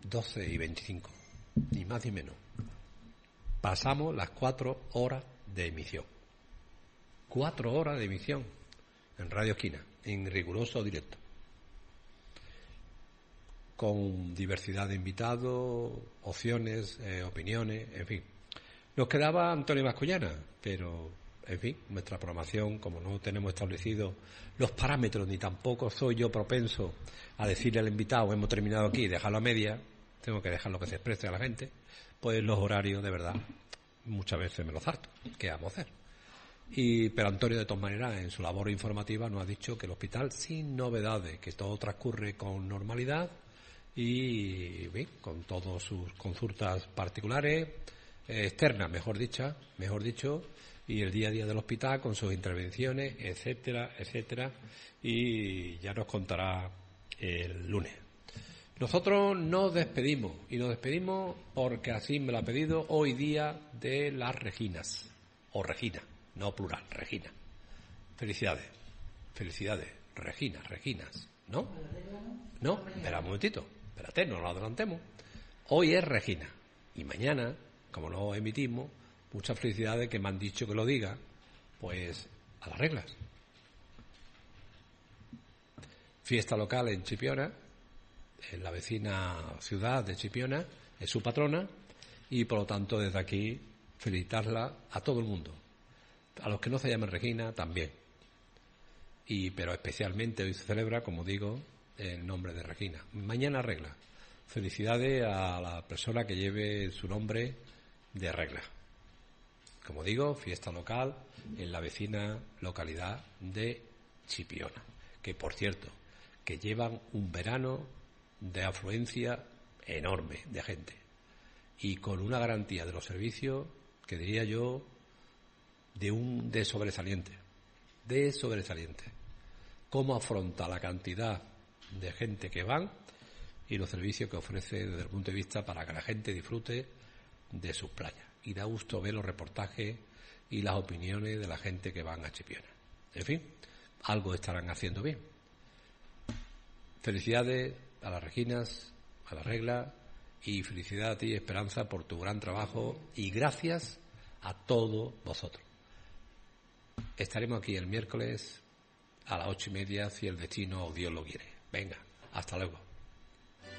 12:25, ni más ni menos. Pasamos las 4 horas de emisión. 4 horas de emisión en Radio Esquina, en riguroso directo. Con diversidad de invitados, opciones, opiniones, en fin. Nos quedaba Antonio Mascollana, pero, en fin, nuestra programación, como no tenemos establecidos los parámetros, ni tampoco soy yo propenso a decirle al invitado, hemos terminado aquí y dejarlo a media, tengo que dejar lo que se exprese a la gente, pues los horarios, de verdad, muchas veces me los harto. ¿Qué vamos a hacer? Pero Antonio, de todas maneras, en su labor informativa nos ha dicho que el hospital, sin novedades, que todo transcurre con normalidad y bien, con todas sus consultas particulares, externas, mejor dicho, y el día a día del hospital con sus intervenciones, etcétera, etcétera, y ya nos contará el lunes. Nosotros nos despedimos, y nos despedimos porque así me lo ha pedido hoy día de las Reginas, o Regina, no plural, Regina. Felicidades, Reginas, ¿no? No, espera un momentito, espérate, no lo adelantemos. Hoy es Regina, y mañana, como no emitimos, muchas felicidades que me han dicho que lo diga, pues a las reglas. Fiesta local en Chipiona, en la vecina ciudad de Chipiona, es su patrona, y por lo tanto desde aquí felicitarla a todo el mundo. A los que no se llaman Regina también. Pero especialmente hoy se celebra, como digo, el nombre de Regina. Mañana Regla. Felicidades a la persona que lleve su nombre de Regla. Como digo, fiesta local en la vecina localidad de Chipiona. Que, por cierto, que llevan un verano de afluencia enorme de gente. Y con una garantía de los servicios, que diría yo, de sobresaliente. Cómo afronta la cantidad de gente que van y los servicios que ofrece desde el punto de vista para que la gente disfrute de sus playas. Y da gusto ver los reportajes y las opiniones de la gente que van a Chipiona. En fin, algo estarán haciendo bien. Felicidades a las Reginas, a la Regla, y felicidad a ti, Esperanza, por tu gran trabajo, y gracias a todos vosotros. Estaremos aquí el miércoles a las 8:30, si el destino o Dios lo quiere. Venga, hasta luego.